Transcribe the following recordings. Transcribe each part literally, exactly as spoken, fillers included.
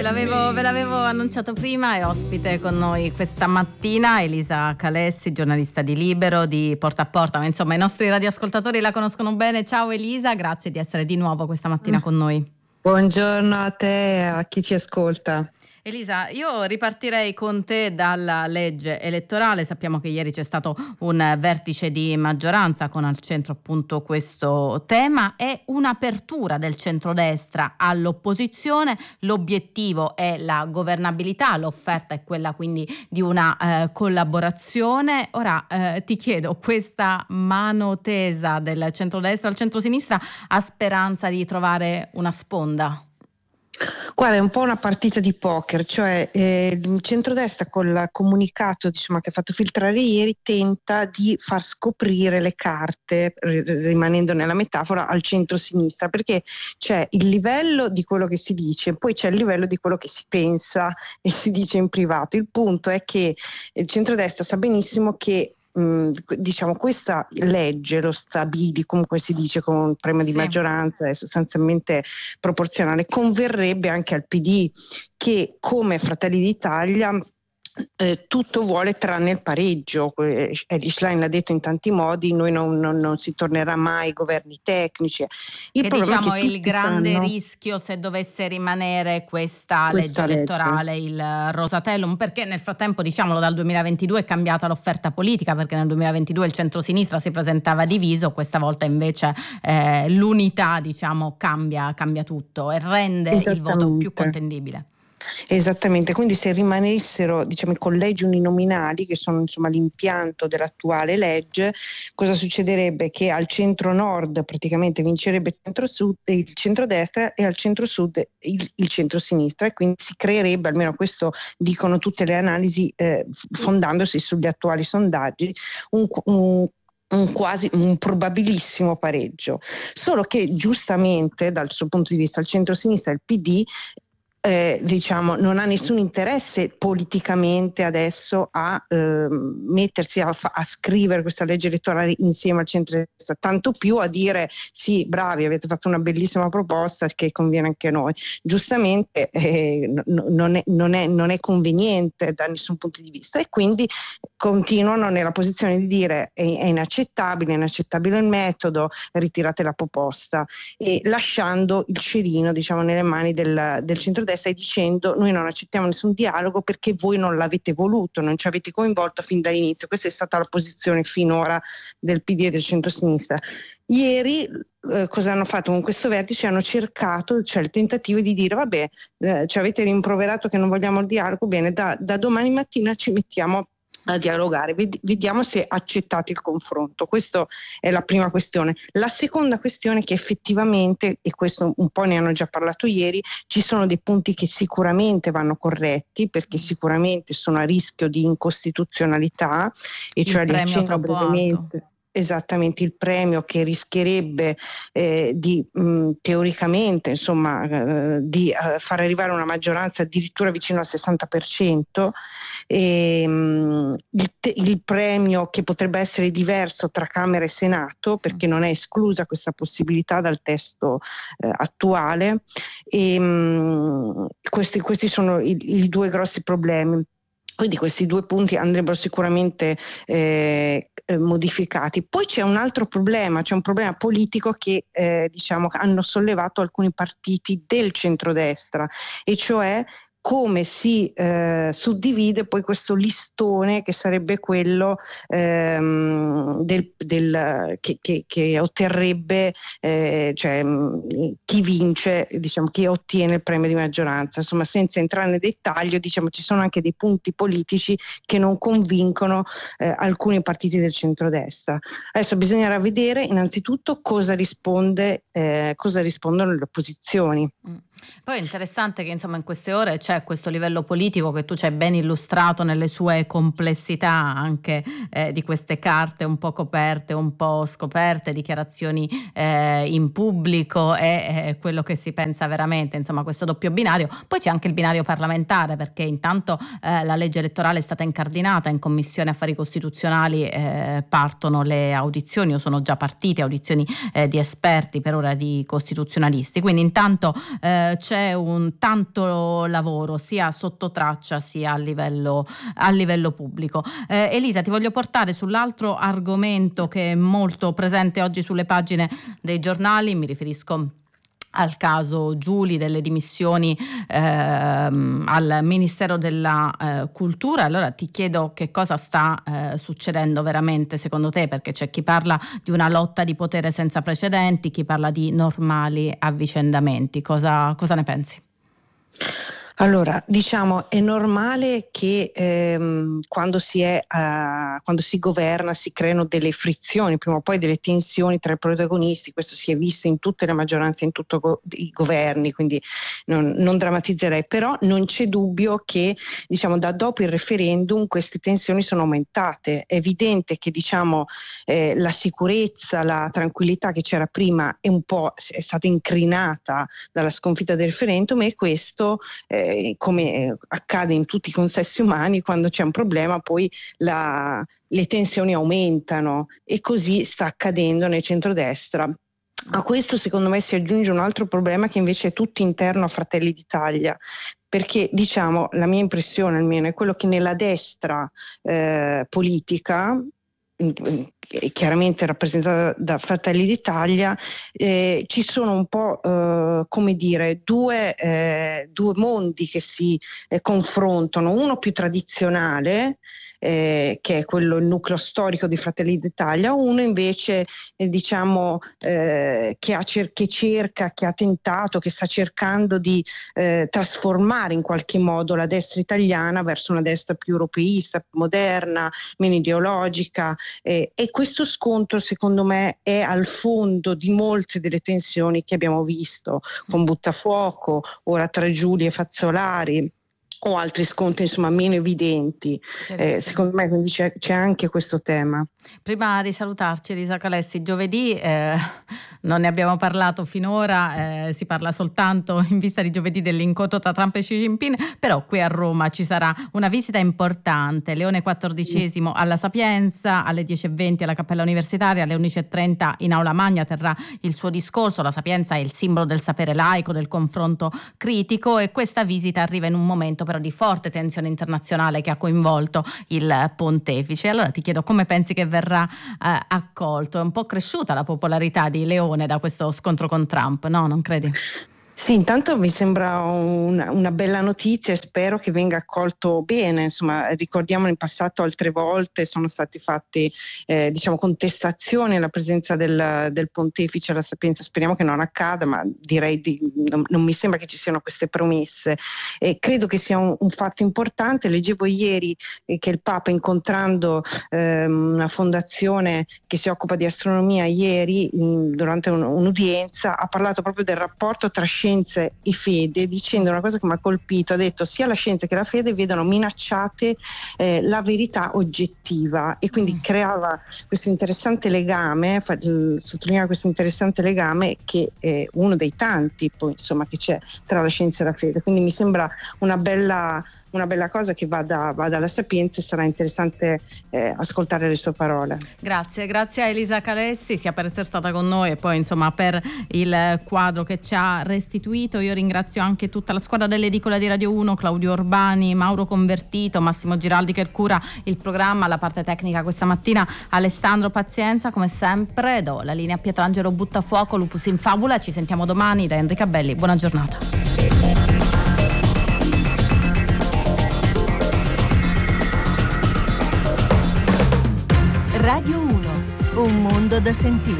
l'avevo, ve l'avevo annunciato prima, è ospite con noi questa mattina Elisa Calessi, giornalista di Libero, di Porta a Porta, ma insomma i nostri radioascoltatori la conoscono bene. Ciao Elisa, grazie di essere di nuovo questa mattina con noi. Buongiorno a te e a chi ci ascolta. Elisa, io ripartirei con te dalla legge elettorale. Sappiamo che ieri c'è stato un vertice di maggioranza con al centro appunto questo tema e un'apertura del centrodestra all'opposizione. L'obiettivo è la governabilità, l'offerta è quella quindi di una eh, collaborazione. Ora eh, ti chiedo, questa mano tesa del centrodestra al centrosinistra ha speranza di trovare una sponda? Guarda, è un po' una partita di poker, cioè eh, il centrodestra col comunicato diciamo, che ha fatto filtrare ieri tenta di far scoprire le carte, r- rimanendo nella metafora, al centro-sinistra, perché c'è il livello di quello che si dice, poi c'è il livello di quello che si pensa e si dice in privato. Il punto è che il centrodestra sa benissimo che diciamo questa legge, lo stabili comunque si dice con un premio di sì. maggioranza è sostanzialmente proporzionale, converrebbe anche al P D che come Fratelli d'Italia Eh, tutto vuole tranne il pareggio. Elly Schlein l'ha detto in tanti modi, noi non, non, non si tornerà mai ai governi tecnici. Il che diciamo è, è il grande sanno... rischio se dovesse rimanere questa, questa legge elettorale, legge. il Rosatellum, perché nel frattempo diciamolo dal duemilaventidue è cambiata l'offerta politica, perché nel duemilaventidue il centrosinistra si presentava diviso, questa volta invece eh, l'unità diciamo cambia, cambia tutto e rende il voto più contendibile. Esattamente, quindi se rimanessero diciamo i collegi uninominali, che sono insomma l'impianto dell'attuale legge, cosa succederebbe? Che al centro-nord praticamente vincerebbe il centro-sud, il centro-destra e al centro-sud il, il centro-sinistra, e quindi si creerebbe, almeno questo dicono tutte le analisi eh, fondandosi sugli attuali sondaggi, un, un un quasi un probabilissimo pareggio, solo che giustamente dal suo punto di vista il centro-sinistra e il P D Eh, diciamo non ha nessun interesse politicamente adesso a eh, mettersi a, fa- a scrivere questa legge elettorale insieme al centro-destra, tanto più a dire sì, bravi, avete fatto una bellissima proposta che conviene anche a noi. Giustamente eh, n- non, è, non, è, non è conveniente da nessun punto di vista, e quindi continuano nella posizione di dire è, è inaccettabile, è inaccettabile il metodo, ritirate la proposta, e lasciando il cerino diciamo nelle mani del, del centrodestra, stai dicendo noi non accettiamo nessun dialogo perché voi non l'avete voluto, non ci avete coinvolto fin dall'inizio. Questa è stata la posizione finora del P D e del centrosinistra. Ieri eh, cosa hanno fatto con questo vertice? Hanno cercato, cioè il tentativo di dire vabbè eh, ci avete rimproverato che non vogliamo il dialogo, bene, da, da domani mattina ci mettiamo a dialogare, vediamo se accettate il confronto. Questa è la prima questione. La seconda questione è che effettivamente, e questo un po' ne hanno già parlato ieri, ci sono dei punti che sicuramente vanno corretti, perché sicuramente sono a rischio di incostituzionalità, e cioè li accenno brevemente. Alto. Esattamente, il premio che rischierebbe eh, di mh, teoricamente insomma eh, di eh, far arrivare una maggioranza addirittura vicino al sessanta per cento, e, mh, il, te- il premio che potrebbe essere diverso tra Camera e Senato, perché non è esclusa questa possibilità dal testo eh, attuale, e mh, questi, questi sono i, i due grossi problemi. Quindi questi due punti andrebbero sicuramente eh, eh, modificati. Poi c'è un altro problema, c'è un problema politico che eh, diciamo hanno sollevato alcuni partiti del centrodestra, e cioè come si eh, suddivide poi questo listone che sarebbe quello ehm, del, del, che, che, che otterrebbe eh, cioè, chi vince, diciamo, chi ottiene il premio di maggioranza. Insomma, senza entrare nel dettaglio, diciamo, ci sono anche dei punti politici che non convincono eh, alcuni partiti del centrodestra. Adesso bisognerà vedere innanzitutto cosa risponde, eh, cosa rispondono le opposizioni. Mm. Poi è interessante che insomma in queste ore c'è c'è questo livello politico che tu ci hai ben illustrato nelle sue complessità anche eh, di queste carte un po' coperte, un po' scoperte, dichiarazioni eh, in pubblico e eh, quello che si pensa veramente, insomma questo doppio binario. Poi c'è anche il binario parlamentare, perché intanto eh, la legge elettorale è stata incardinata in Commissione Affari Costituzionali, eh, partono le audizioni o sono già partite audizioni eh, di esperti, per ora di costituzionalisti, quindi intanto eh, c'è un tanto lavoro sia sotto traccia sia a livello, a livello pubblico. Eh, Elisa, ti voglio portare sull'altro argomento che è molto presente oggi sulle pagine dei giornali, mi riferisco al caso Giuli, delle dimissioni ehm, al Ministero della eh, Cultura. Allora ti chiedo che cosa sta eh, succedendo veramente secondo te, perché c'è chi parla di una lotta di potere senza precedenti, chi parla di normali avvicendamenti. Cosa, cosa ne pensi? Allora, diciamo, è normale che ehm, quando si è uh, quando si governa si creano delle frizioni, prima o poi delle tensioni tra i protagonisti. Questo si è visto in tutte le maggioranze, in tutti go- i governi, quindi non, non drammatizzerei, però non c'è dubbio che, diciamo, da dopo il referendum queste tensioni sono aumentate. È evidente che, diciamo, eh, la sicurezza, la tranquillità che c'era prima è un po' è stata incrinata dalla sconfitta del referendum, e questo eh, come accade in tutti i consessi umani, quando c'è un problema poi la, le tensioni aumentano, e così sta accadendo nel centrodestra. A questo secondo me si aggiunge un altro problema che invece è tutto interno a Fratelli d'Italia, perché, diciamo, la mia impressione almeno è quello che nella destra eh, politica, chiaramente rappresentata da Fratelli d'Italia, eh, ci sono un po' eh, come dire due, eh, due mondi che si eh, confrontano, uno più tradizionale, eh, che è quello, il nucleo storico di Fratelli d'Italia, uno invece eh, diciamo eh, che, ha cer- che cerca, che ha tentato, che sta cercando di eh, trasformare in qualche modo la destra italiana verso una destra più europeista, più moderna, meno ideologica, eh, e questo scontro secondo me è al fondo di molte delle tensioni che abbiamo visto con Buttafuoco, ora tra Giuli e Fazzolari, o altri scontri insomma meno evidenti. Eh, secondo me quindi c'è, c'è anche questo tema. Prima di salutarci, Elisa Calessi, giovedì eh, non ne abbiamo parlato finora, eh, si parla soltanto in vista di giovedì dell'incontro tra Trump e Xi Jinping, però qui a Roma ci sarà una visita importante, Leone quattordicesimo sì. alla Sapienza, alle dieci e venti alla Cappella Universitaria, alle undici e trenta in Aula Magna terrà il suo discorso. La Sapienza è il simbolo del sapere laico, del confronto critico, e questa visita arriva in un momento però di forte tensione internazionale che ha coinvolto il pontefice. Allora ti chiedo come pensi che verrà eh, accolto. È un po' cresciuta la popolarità di Leone da questo scontro con Trump, no? Non credi? Sì, intanto mi sembra una, una bella notizia e spero che venga accolto bene. Insomma, ricordiamo in passato altre volte sono state fatte eh, diciamo contestazioni alla presenza del, del pontefice alla Sapienza. Speriamo che non accada, ma direi di, non, non mi sembra che ci siano queste promesse. E credo che sia un, un fatto importante. Leggevo ieri eh, che il Papa, incontrando eh, una fondazione che si occupa di astronomia ieri, in, durante un, un'udienza, ha parlato proprio del rapporto tra scienza e fede, dicendo una cosa che mi ha colpito. Ha detto sia la scienza che la fede vedono minacciate eh, la verità oggettiva, e quindi mm. creava questo interessante legame, fa, sottolineava questo interessante legame che è uno dei tanti poi insomma che c'è tra la scienza e la fede. Quindi mi sembra una bella una bella cosa che vada, vada alla Sapienza, e sarà interessante eh, ascoltare le sue parole. Grazie, grazie a Elisa Calessi sia per essere stata con noi e poi insomma per il quadro che ci ha restituito. Io ringrazio anche tutta la squadra dell'Edicola di Radio uno, Claudio Urbani, Mauro Convertito, Massimo Giraldi che cura il programma, la parte tecnica questa mattina Alessandro Pazienza. Come sempre do la linea a Pietrangelo Buttafuoco, Lupus in Fabula. Ci sentiamo domani da Enrica Belli, buona giornata. Radio uno, un mondo da sentire.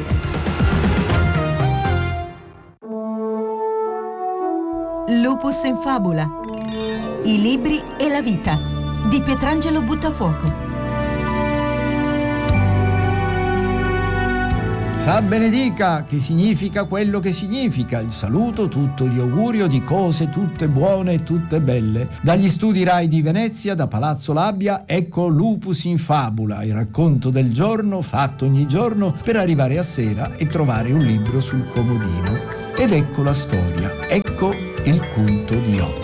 Lupus in Fabula. I libri e la vita di Pietrangelo Buttafuoco. Sa benedica, che significa quello che significa, il saluto tutto di augurio di cose tutte buone e tutte belle. Dagli studi Rai di Venezia, da Palazzo Labbia, ecco Lupus in Fabula, il racconto del giorno fatto ogni giorno per arrivare a sera e trovare un libro sul comodino. Ed ecco la storia, ecco il culto di oggi.